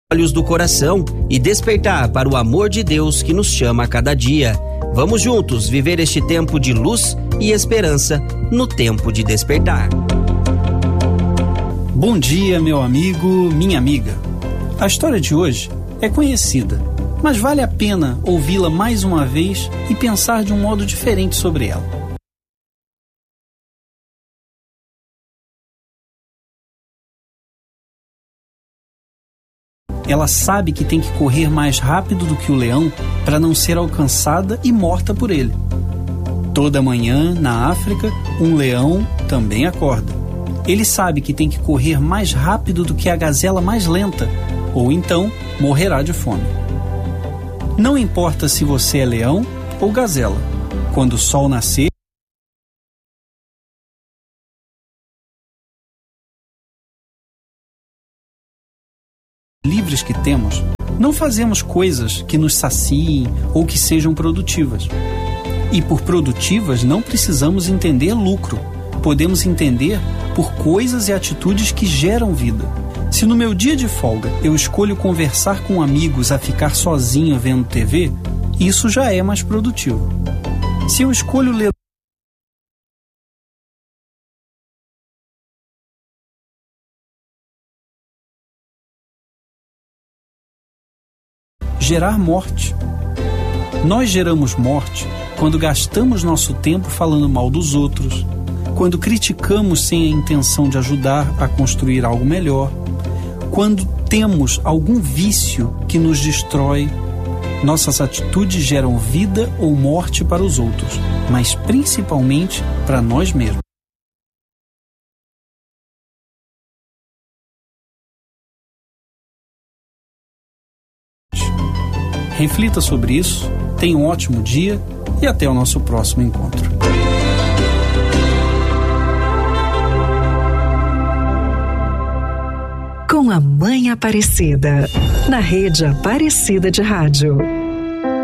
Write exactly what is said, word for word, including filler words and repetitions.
olhos do coração e despertar para o amor de Deus que nos chama a cada dia. Vamos juntos viver este tempo de luz e esperança no tempo de despertar. Bom dia, meu amigo, minha amiga. A história de hoje é conhecida, mas vale a pena ouvi-la mais uma vez e pensar de um modo diferente sobre ela. Ela sabe que tem que correr mais rápido do que o leão para não ser alcançada e morta por ele. Toda manhã, na África, um leão também acorda. Ele sabe que tem que correr mais rápido do que a gazela mais lenta, ou então morrerá de fome. Não importa se você é leão ou gazela, quando o sol nascer, livres que temos, não fazemos coisas que nos saciem ou que sejam produtivas. E por produtivas não precisamos entender lucro. Podemos entender por coisas e atitudes que geram vida. Se no meu dia de folga eu escolho conversar com amigos a ficar sozinho vendo T V, isso já é mais produtivo. Se eu escolho ler gerar morte. Nós geramos morte quando gastamos nosso tempo falando mal dos outros, quando criticamos sem a intenção de ajudar a construir algo melhor, quando temos algum vício que nos destrói. Nossas atitudes geram vida ou morte para os outros, mas principalmente para nós mesmos. Reflita sobre isso, tenha um ótimo dia e até o nosso próximo encontro. Com a Mãe Aparecida, na Rede Aparecida de Rádio.